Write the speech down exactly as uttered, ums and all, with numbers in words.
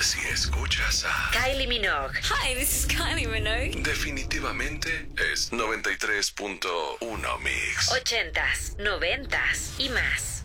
si escuchas a Kylie Minogue. Hi, this is Kylie Minogue. definitivamente es noventa y tres punto uno Mix. Ochentas, noventas y más.